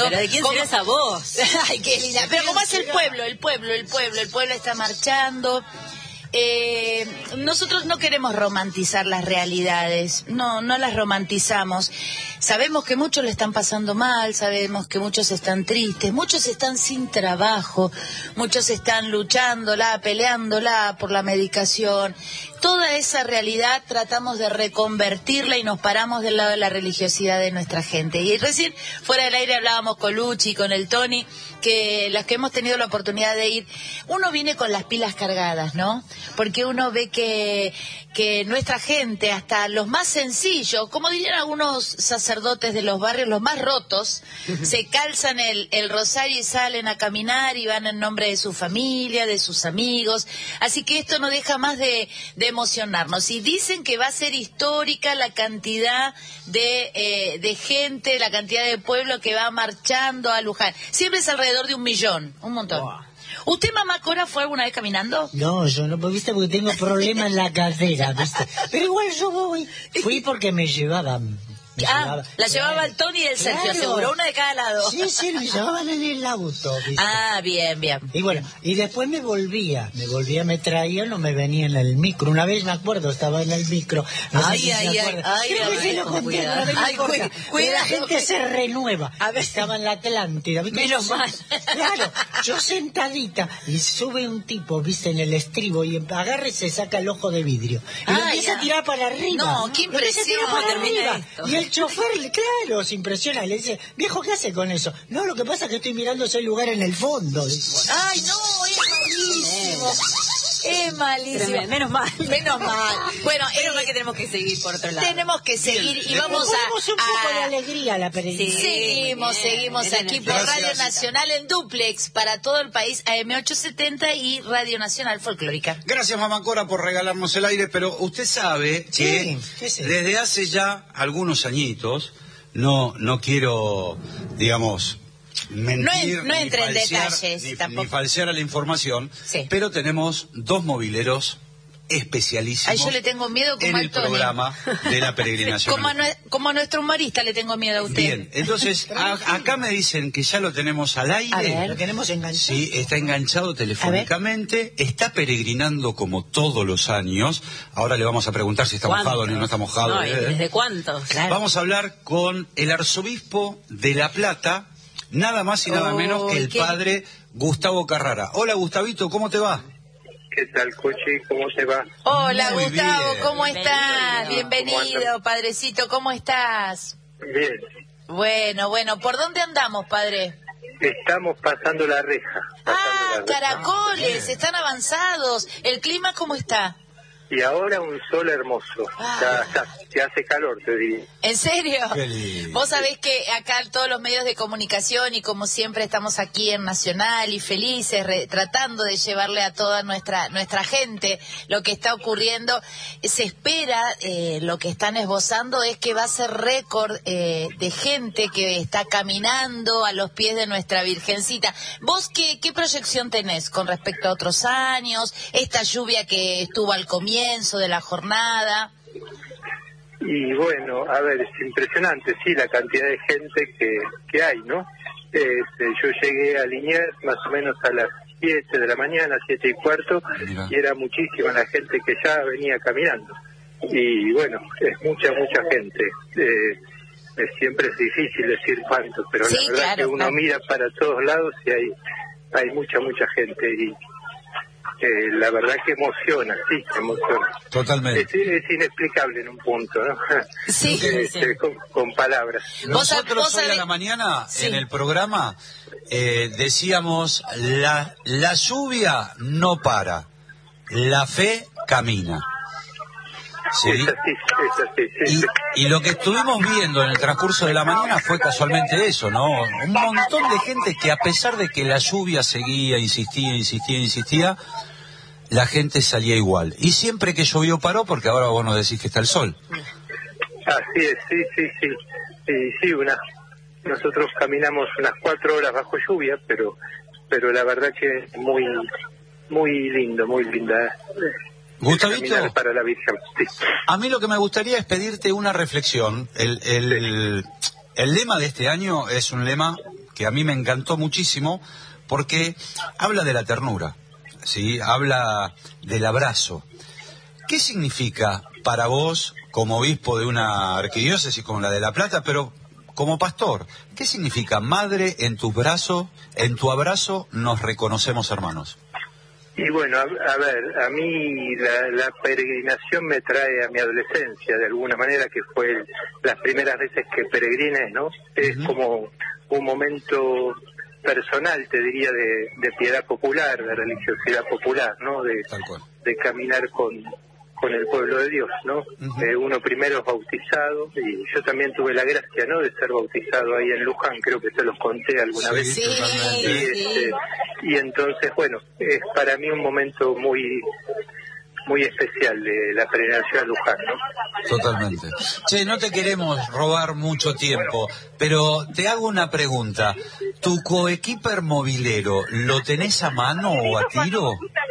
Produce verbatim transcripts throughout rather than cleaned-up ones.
¿Pero de quién ¿Cómo? será esa voz? Ay, qué linda. Pero ¿cómo hace el pueblo? El pueblo, el pueblo, el pueblo está marchando. Eh, nosotros no queremos romantizar las realidades, no, no las romantizamos. Sabemos que muchos le están pasando mal, sabemos que muchos están tristes, muchos están sin trabajo, muchos están luchándola, peleándola por la medicación. Toda esa realidad tratamos de reconvertirla y nos paramos del lado de la religiosidad de nuestra gente. Y recién fuera del aire hablábamos con Luchi y con el Tony, que las que hemos tenido la oportunidad de ir, uno viene con las pilas cargadas, ¿no? Porque uno ve que, que nuestra gente, hasta los más sencillos, como dirían algunos sacerdotes de los barrios, los más rotos, se calzan el, el rosario y salen a caminar y van en nombre de su familia, de sus amigos. Así que esto no deja más de, de emocionarnos. Y dicen que va a ser histórica la cantidad de, eh, de gente, la cantidad de pueblo que va marchando a Luján. Siempre es alrededor de un millón, un montón. Wow. ¿Usted, mamá Cora, fue alguna vez caminando? No, yo no, viste, porque tengo problemas en la cadera, ¿viste? Pero igual yo voy. Fui porque me llevaban. Me ah, llevaba, la llevaba claro, el Tony y el Sergio, claro. seguro, una de cada lado. Sí, sí, me llevaban en el auto, ¿viste? Ah, bien, bien. Y bueno, y después me volvía, me volvía, me traían o me venía en el micro. Una vez me acuerdo, estaba en el micro. No ay, sé si ay, se ay, ay, Creo ay, que se lo conté, no me ay, importa. cuida, La gente se renueva. A ver. Estaba en la Atlántida. ¿viste? Menos mal. Claro, yo sentadita y sube un tipo, viste, en el estribo y agarra y se saca el ojo de vidrio. Y lo ah, empieza ya. a tirar para arriba. No, qué impresión. Arriba. Y el chofer, claro, se impresiona y le dice, viejo, ¿qué hace con eso? No, lo que pasa es que estoy mirando ese lugar en el fondo. Dijo. Ay, no, es malísimo. Es malísimo. Tremendo. Menos mal. Menos mal. Bueno, Menos eh, mal que tenemos que seguir por otro lado. tenemos que seguir y Le vamos ponemos a... un poco a... de alegría a la peregrinación. Sí, seguimos, bien. seguimos Miren aquí el- por Gracias. Radio Nacional en Duplex para todo el país, A M ochocientos setenta y Radio Nacional Folclórica. Gracias, mamá Cora, por regalarnos el aire, pero usted sabe Sí, que ¿qué sé? desde hace ya algunos añitos, no no quiero, digamos, mentir, No en- no ni entre en falsear, detalles, ni, tampoco. ni falsear a la información, Sí. pero tenemos dos mobileros especialísimos Ay, yo le tengo miedo como en al el Tony. programa de la peregrinación. Como a, nue- como a nuestro humorista le tengo miedo a usted. Bien, entonces a- acá me dicen que ya lo tenemos al aire. A ver. Lo tenemos enganchado. Sí, está enganchado telefónicamente, está peregrinando como todos los años. Ahora le vamos a preguntar si está mojado o no está mojado. No, ¿y ¿eh? ¿desde cuántos? Claro. Vamos a hablar con el arzobispo de La Plata, nada más y nada Oh, menos que el qué- padre Gustavo Carrara. Hola, Gustavito, ¿cómo te va? ¿Qué tal, Coche? ¿Cómo se va? Hola, Muy Gustavo, bien. ¿cómo estás? Bienvenido. Bienvenido, padrecito, ¿cómo estás? Bien. Bueno, bueno, ¿por dónde andamos, padre? Estamos pasando la reja. Pasando Ah, la reja. caracoles, están avanzados. ¿El clima cómo está? Y ahora un sol hermoso. Ah. Ya, está, te hace calor, te diría. ¿En serio? Qué lindo. Vos sabés que acá todos los medios de comunicación y como siempre estamos aquí en Nacional y felices re- tratando de llevarle a toda nuestra nuestra gente lo que está ocurriendo. Se espera, eh, lo que están esbozando es que va a ser récord eh, de gente que está caminando a los pies de nuestra Virgencita. ¿Vos qué, qué proyección tenés con respecto a otros años? Esta lluvia que estuvo al comienzo de la jornada. Y bueno, a ver, es impresionante, sí, la cantidad de gente que, que hay, ¿no? Este, yo llegué a Liniers más o menos a las siete de la mañana, siete y cuarto, Mirá. y era muchísima la gente que ya venía caminando. Y bueno, es mucha, mucha gente. Eh, es, siempre es difícil decir cuánto, pero Sí, la verdad claro, que uno claro. mira para todos lados y hay, hay mucha, mucha gente. Y eh, la verdad que emociona, sí, emociona. Totalmente. Es, es inexplicable en un punto, ¿no? Sí, Este, con, con palabras. Vos sab- Nosotros vos hoy a sabés- la mañana, Sí. en el programa, eh, decíamos, la, la lluvia no para, la fe camina. ¿Sí? Es así, es así, sí, Y, sí. y lo que estuvimos viendo en el transcurso de la mañana fue casualmente eso, ¿no? Un montón de gente que a pesar de que la lluvia seguía, insistía, insistía, insistía, la gente salía igual. Y siempre que llovió paró, porque ahora vos nos decís que está el sol. Así es, sí, sí, sí. Sí, sí, una, nosotros caminamos unas cuatro horas bajo lluvia, pero pero la verdad que es muy, muy lindo, muy linda. Gustavito, Caminar para la Virgen, sí. a mí lo que me gustaría es pedirte una reflexión. El, el, el lema de este año es un lema que a mí me encantó muchísimo porque habla de la ternura, ¿sí? Habla del abrazo. ¿Qué significa para vos, como obispo de una arquidiócesis como la de La Plata, pero como pastor, qué significa madre en tus brazos, en tu abrazo nos reconocemos hermanos? Y bueno, a, a ver, a mí la, la peregrinación me trae a mi adolescencia, de alguna manera, que fue el, las primeras veces que peregriné, ¿no? Es uh-huh. como un momento personal, te diría, de, de piedad popular, de religiosidad popular, ¿no? De, de caminar con, con el pueblo de Dios, ¿no? Uh-huh. Eh, uno primero es bautizado, y yo también tuve la gracia, ¿no?, de ser bautizado ahí en Luján, creo que se los conté alguna sí, vez. Sí, y, sí. Este, y entonces, bueno, es para mí un momento muy muy especial de la peregrinación a Luján, ¿no? Totalmente. Che, no te queremos robar mucho tiempo, pero te hago una pregunta. ¿Tu coequiper movilero lo tenés a mano o a tiro?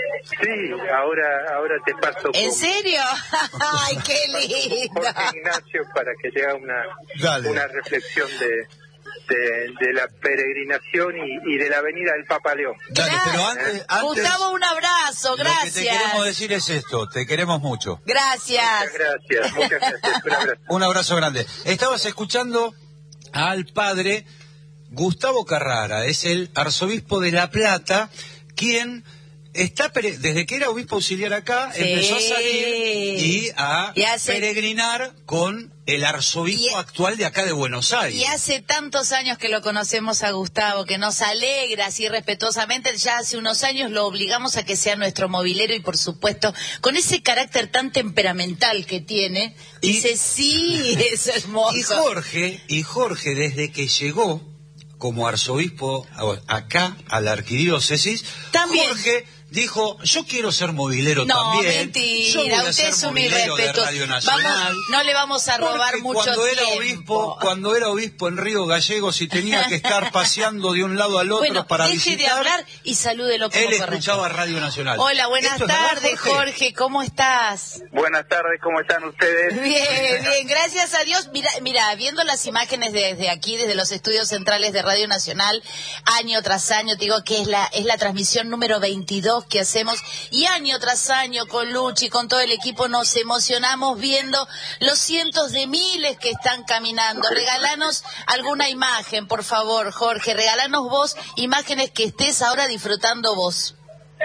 Sí, ahora ahora te paso. ¿En con, serio? ¡Ay, qué lindo! Jorge Ignacio, para que te haga una, una reflexión de... De, de la peregrinación y, y de la venida del Papa León. Dale, pero antes, antes, Gustavo, un abrazo, gracias. Lo que te queremos decir es esto, te queremos mucho. Gracias. Muchas gracias, muchas gracias. Un abrazo. Un abrazo grande. Estabas escuchando al padre Gustavo Carrara, es el arzobispo de La Plata, quien está pere- desde que era obispo auxiliar acá, sí. empezó a salir y a y hace... peregrinar con el arzobispo y... actual de acá de Buenos Aires. Y hace tantos años que lo conocemos a Gustavo, que nos alegra así respetuosamente. Ya hace unos años lo obligamos a que sea nuestro movilero y, por supuesto, con ese carácter tan temperamental que tiene, y... dice, sí, es hermoso. Y Jorge, y Jorge, desde que llegó como arzobispo acá a la arquidiócesis, también Jorge dijo, yo quiero ser movilero no, también. No, mentira, usted es un irrespetuoso. Vamos, no le vamos a robar Porque mucho cuando tiempo. Era obispo, cuando era obispo en Río Gallegos y tenía que estar paseando de un lado al otro bueno, para deje visitar, de hablar y salúdelo como él corresponde. escuchaba Radio Nacional. Hola, buenas tardes, verdad, Jorge? Jorge, ¿cómo estás? Buenas tardes, ¿cómo están ustedes? Bien, bien, gracias a Dios. Mira, mira, viendo las imágenes desde aquí, desde los estudios centrales de Radio Nacional, año tras año, te digo que es la, es la transmisión número veintidós que hacemos. Y año tras año con Luchi, con todo el equipo, nos emocionamos viendo los cientos de miles que están caminando. Regalanos alguna imagen, por favor, Jorge. Regalanos vos imágenes que estés ahora disfrutando vos.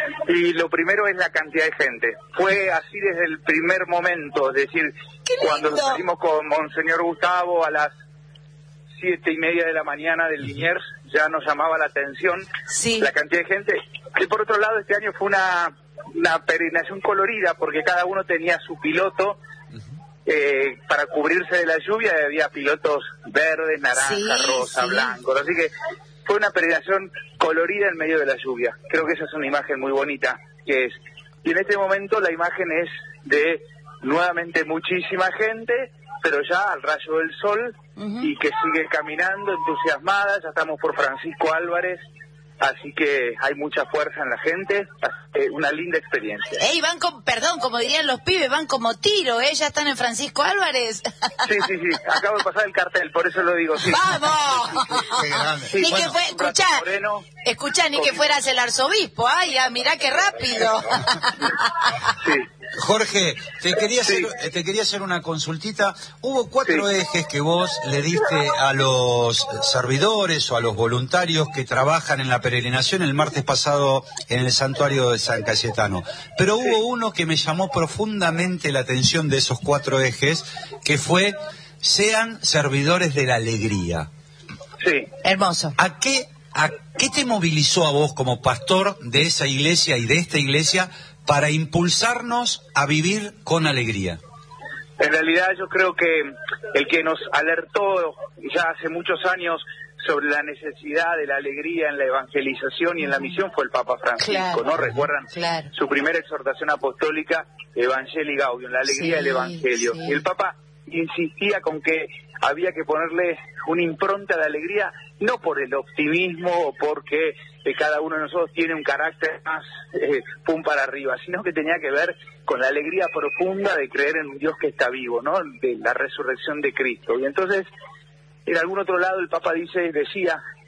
Y lo primero es la cantidad de gente. Fue así desde el primer momento, es decir, cuando nos salimos con Monseñor Gustavo a las siete y media de la mañana del Liniers, ya nos llamaba la atención sí. la cantidad de gente. Y por otro lado, este año fue una... una peregrinación colorida porque cada uno tenía su piloto eh, para cubrirse de la lluvia. Había pilotos verdes, naranja, sí, rosa, sí. blancos, así que fue una peregrinación colorida en medio de la lluvia. Creo que esa es una imagen muy bonita que es, y en este momento la imagen es de nuevamente muchísima gente, pero ya al rayo del sol uh-huh. y que sigue caminando entusiasmada. Ya estamos por Francisco Álvarez, así que hay mucha fuerza en la gente, eh, una linda experiencia. Ey, van con, perdón, como dirían los pibes, van como tiro, ¿eh? Ya están en Francisco Álvarez. Sí, sí, sí, acabo de pasar el cartel, por eso lo digo, sí. ¡Vamos! Qué grande. Sí, ni bueno, que fue, escuchá, moreno, escuchá, ni con... que fueras el arzobispo, ay, ya, mirá qué rápido. Sí. Jorge, te quería hacer, sí. te quería hacer una consultita. Hubo cuatro sí. ejes que vos le diste a los servidores o a los voluntarios que trabajan en la peregrinación el martes pasado en el santuario de San Cayetano. Pero hubo sí. uno que me llamó profundamente la atención de esos cuatro ejes, que fue, sean servidores de la alegría. Sí. Hermoso. ¿A qué, a qué te movilizó a vos como pastor de esa iglesia y de esta iglesia para impulsarnos a vivir con alegría? En realidad yo creo que el que nos alertó ya hace muchos años sobre la necesidad de la alegría en la evangelización y en la misión fue el Papa Francisco, claro, ¿no? ¿Recuerdan? Claro. Su primera exhortación apostólica, Evangelii Gaudium, la alegría sí, del Evangelio. Sí. Y el Papa insistía con que había que ponerle una impronta de alegría, no por el optimismo o porque eh, cada uno de nosotros tiene un carácter más eh, pum para arriba, sino que tenía que ver con la alegría profunda de creer en un Dios que está vivo, ¿no? De la resurrección de Cristo. Y entonces, en algún otro lado el Papa dice, decía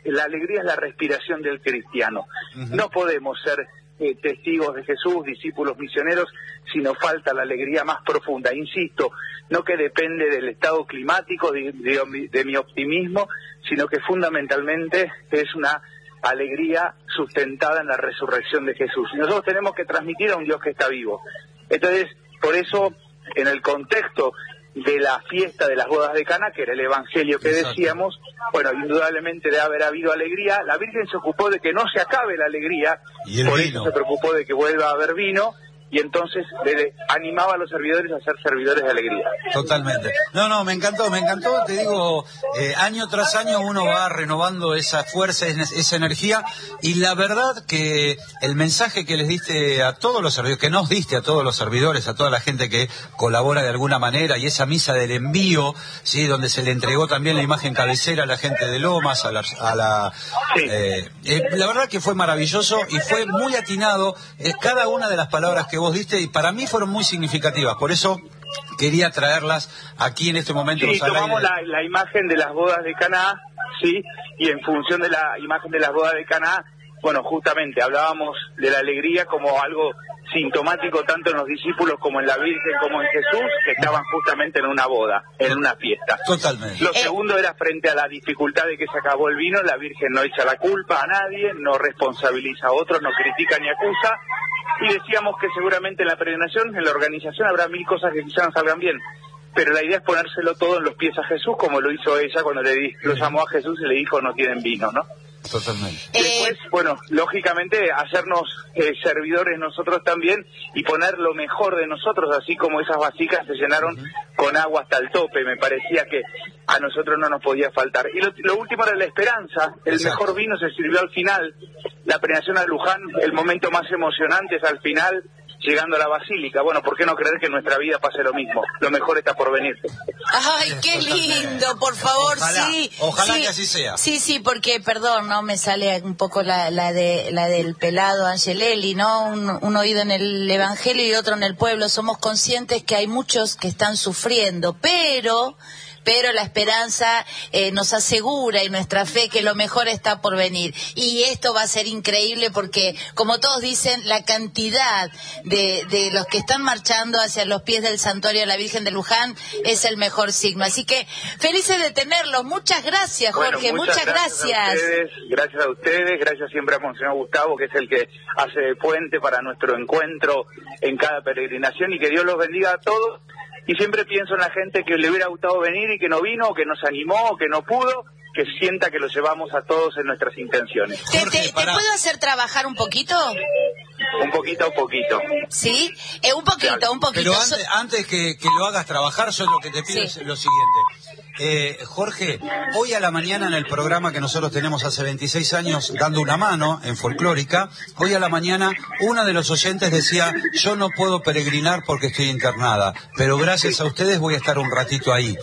la alegría es la respiración del cristiano. Uh-huh. No podemos ser eh, testigos de Jesús, discípulos misioneros, si nos falta la alegría más profunda. Insisto, no que depende del estado climático, de, de, de mi optimismo, sino que fundamentalmente es una alegría sustentada en la resurrección de Jesús. Y nosotros tenemos que transmitir a un Dios que está vivo. Entonces, por eso, en el contexto de la fiesta de las bodas de Caná, que era el evangelio que Exacto. decíamos, bueno, indudablemente debe haber habido alegría. La Virgen se ocupó de que no se acabe la alegría, y el por vino. eso se preocupó de que vuelva a haber vino, y entonces le animaba a los servidores a ser servidores de alegría. Totalmente. No, no, me encantó, me encantó, te digo, eh, año tras año uno va renovando esa fuerza, esa energía, y la verdad que el mensaje que les diste a todos los servidores, que nos diste a todos los servidores, a toda la gente que colabora de alguna manera, y esa misa del envío, sí, donde se le entregó también la imagen cabecera a la gente de Lomas, a la... A la, sí. eh, eh, la verdad que fue maravilloso y fue muy atinado eh, cada una de las palabras que vos diste, y para mí fueron muy significativas, por eso quería traerlas aquí en este momento. Sí, tomamos la, la imagen de las bodas de Caná, sí, y en función de la imagen de las bodas de Caná, bueno, justamente hablábamos de la alegría como algo sintomático tanto en los discípulos como en la Virgen como en Jesús, que estaban justamente en una boda, en una fiesta. Totalmente. Lo segundo era frente a la dificultad de que se acabó el vino, la Virgen no echa la culpa a nadie, no responsabiliza a otros, no critica ni acusa, y decíamos que seguramente en la peregrinación, en la organización, habrá mil cosas que quizás no salgan bien, pero la idea es ponérselo todo en los pies a Jesús, como lo hizo ella cuando le di, lo llamó a Jesús y le dijo no tienen vino, ¿no? Totalmente. Después, bueno, lógicamente hacernos eh, servidores nosotros también y poner lo mejor de nosotros, así como esas vasijas se llenaron uh-huh. con agua hasta el tope, me parecía que a nosotros no nos podía faltar. Y lo, lo último era la esperanza, el Exacto. mejor vino se sirvió al final, la peregrinación a Luján, el momento más emocionante es al final, llegando a la basílica. Bueno, ¿por qué no creer que en nuestra vida pase lo mismo? Lo mejor está por venir. Ay, qué lindo, por favor, ojalá, sí. Ojalá sí, que así sea. Sí, sí, porque, perdón, no me sale un poco la, la de la del pelado Angelelli, ¿no? Un, un oído en el Evangelio y otro en el pueblo. Somos conscientes que hay muchos que están sufriendo, pero... pero la esperanza eh, nos asegura y nuestra fe que lo mejor está por venir. Y esto va a ser increíble porque, como todos dicen, la cantidad de, de los que están marchando hacia los pies del santuario de la Virgen de Luján es el mejor signo. Así que, felices de tenerlos. Muchas gracias, Jorge. Bueno, muchas, muchas gracias. Gracias. A ustedes, gracias a ustedes, gracias siempre a Monseñor Gustavo, que es el que hace de puente para nuestro encuentro en cada peregrinación, y que Dios los bendiga a todos. Y siempre pienso en la gente que le hubiera gustado venir y que no vino, o que nos animó, o que no pudo, que sienta que lo llevamos a todos en nuestras intenciones. ¿Te, te, ¿te puedo hacer trabajar un poquito? Un poquito a un poquito. ¿Sí? Eh, un poquito, claro. un poquito. Pero antes, antes que, que lo hagas trabajar, yo lo que te pido sí. es lo siguiente. Eh, Jorge, hoy a la mañana en el programa que nosotros tenemos hace veintiséis años, Dando una Mano, en Folclórica, hoy a la mañana una de los oyentes decía, yo no puedo peregrinar porque estoy internada, pero gracias a ustedes voy a estar un ratito ahí.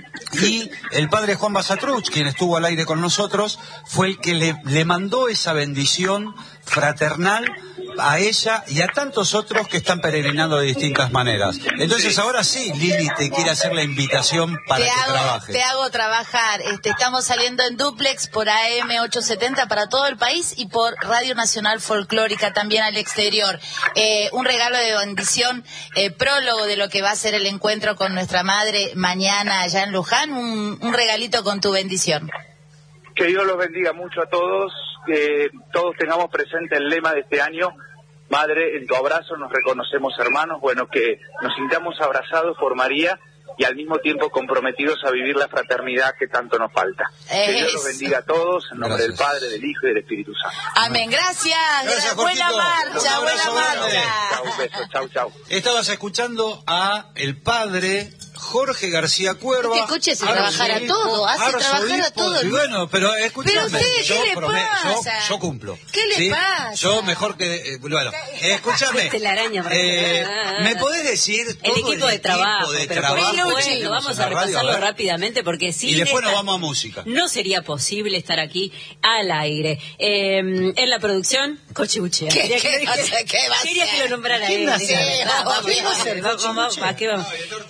Y el padre Juan Basatruch, quien estuvo al aire con nosotros, fue el que le, le mandó esa bendición fraternal a ella y a tantos otros que están peregrinando de distintas maneras. Entonces ahora sí, Lili te quiere hacer la invitación para te que hago, trabajes. Te hago trabajar. Este, estamos saliendo en duplex por A M ochocientos setenta para todo el país y por Radio Nacional Folclórica también al exterior. Eh, un regalo de bendición, eh, prólogo de lo que va a ser el encuentro con nuestra madre mañana allá en Luján. Un, un regalito con tu bendición. Que Dios los bendiga mucho a todos, que todos tengamos presente el lema de este año, Madre, en tu abrazo nos reconocemos hermanos, bueno, que nos sintamos abrazados por María y al mismo tiempo comprometidos a vivir la fraternidad que tanto nos falta. Eso. Que Dios los bendiga a todos, en nombre Gracias. del Padre, del Hijo y del Espíritu Santo. Amén, gracias, Gracias, buena Jorgito. marcha, Un buena abrazo marcha. grande. Chau, un beso, chau, chau. Estabas escuchando a el padre Jorge García Cuerva. Que escuches y trabajar a todo, hace trabajar a todo. Y bueno, pero escúchame, Pero usted, ¿qué yo, le prome- pasa? yo, yo cumplo. ¿Qué le ¿sí? pasa? Yo mejor que... eh, bueno, escúchame. Este la araña para eh, que- ¿Me podés decir El todo equipo de trabajo, de pero trabajo por que supuesto, tenemos vamos en la a radio? repasarlo A ver. rápidamente porque sin Y después nos esta- vamos a música. no sería posible estar aquí al aire. Eh, en la producción, Coche Buchea. ¿Qué- Quería qué que- va a ser? ¿Qué va a Qué- quería ser? que lo nombrara ¿Quién él. va a ser? Vamos, ¿Quién va a ser? vamos, vamos, Coche ¿a qué vamos? Ay, el Ortiz.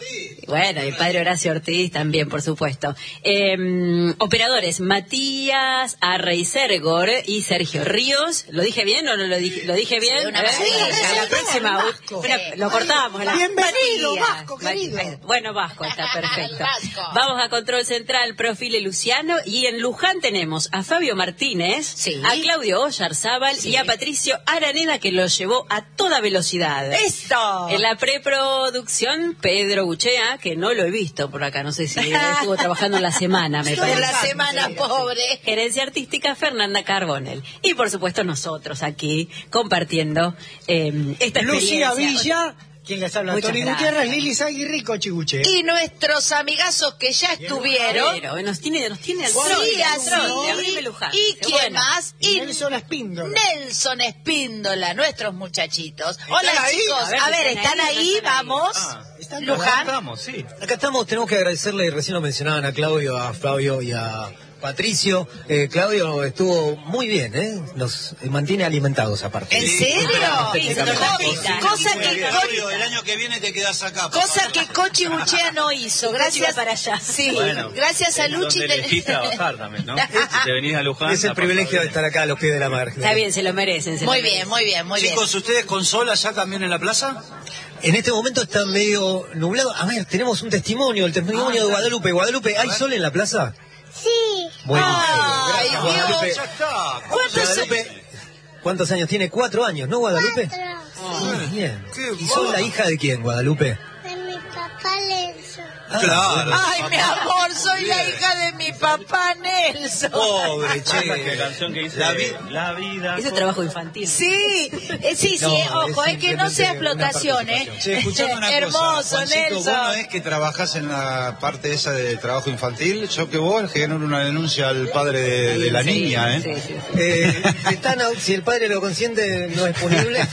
Bueno, el padre Horacio Ortiz también, por supuesto. Eh, operadores, Matías Arreisergor y Sergio Ríos. ¿Lo dije bien o no lo dije, lo dije bien? Sí, una ¿Eh? maravilla. A la próxima. Vasco. Bueno, lo cortamos. La... Bienvenido, Matías. Vasco, querido. Bueno, Vasco, está perfecto. Vasco. Vamos a Control Central, Profile Luciano. Y en Luján tenemos a Fabio Martínez, Sí. a Claudio Oyarzábal Sí. y a Patricio Araneda, que lo llevó a toda velocidad. ¡Eso! En la preproducción, Pedro Buchea, que no lo he visto por acá, no sé si estuvo trabajando en la semana, me De parece. la semana pobre. Gerencia artística, Fernanda Carbonell. Y por supuesto nosotros aquí compartiendo eh, esta experiencia. Lucía Villa, quien les habla, Muchas Tony gracias. Gutiérrez, Lili Zaguirre y Cochi Guche. Y nuestros amigazos que ya estuvieron. Pero nos tiene, nos tiene al Sí, troll, al así. troll, abrime Luján. ¿Y Qué quién bueno. más? Y Nelson Espíndola. Nelson Espíndola, nuestros muchachitos. Hola ahí? chicos, A ver, a ver, ¿están ¿están ahí o no ahí? están ahí? Vamos. Ah, ¿están Luján. Estamos, sí. Acá estamos, tenemos que agradecerle, recién lo mencionaban a Claudio, a Flavio y a Patricio. Eh, Claudio estuvo muy bien, ¿eh? Nos mantiene alimentados aparte. ¿En serio? Sí, se nos repita. Cosa que Claudio, el año que viene te quedas acá. por Cosa favor. que Cochi Buchea no hizo. Gracias para allá. Sí, Bueno, gracias a es Luchi. donde elegís trabajar también, ¿no? Si te venís a Luján. Es el la privilegio de pasás estar acá a los pies de la mar. Está bien, se lo merecen. Se Muy lo bien, merecen. muy bien, muy bien. Chicos, ¿ustedes con sol allá también en la plaza? En este momento está medio nublado. A ver, tenemos un testimonio, el testimonio de Guadalupe. Guadalupe, ¿hay sol en la la Sí. Bueno, Ay, gracias, Dios. Guadalupe. Ya está. ¿Cuántos Guadalupe, ¿cuántos años tiene? Cuatro años, ¿no, Guadalupe? Ah, bien. Qué ¿Y sos la hija de quién, Guadalupe? De mi papá Lenzo. Ah, Claro. Ay, mi amor, soy la hija de mi papá Nelson. Pobre, Esa che. canción que dice La la, vi- vida. Ese es trabajo infantil. Sí, eh, sí, sí, No, eh, ojo, es es que no simplemente sea una explotación, ¿eh? participación. Che, escuchame una Hermoso, cosa, Juancito, vos no Nelson. es que trabajás en la parte esa de trabajo infantil, yo que vos genero una denuncia al padre de, de la Sí, niña, ¿eh? sí, sí, sí. Eh, están out- si el padre lo consiente, no es punible.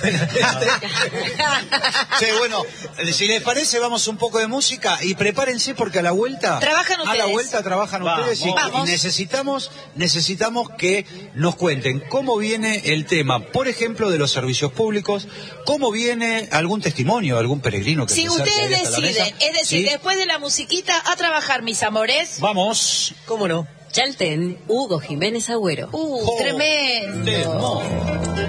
Che, bueno, eh, si les parece, vamos un poco de música y prepárense porque a la vuelta... Trabajan A la ustedes. vuelta trabajan Vamos. ustedes y, Vamos. y necesitamos, necesitamos que nos cuenten cómo viene el tema, por ejemplo, de los servicios públicos, cómo viene algún testimonio, algún peregrino que Si se acerque ustedes ahí hasta la deciden, mesa. es decir, ¿Sí? después de la musiquita, a trabajar, mis amores. Vamos. ¿Cómo no? Chalten, Hugo Jiménez Agüero. Uh, Oh, tremendo. Temo.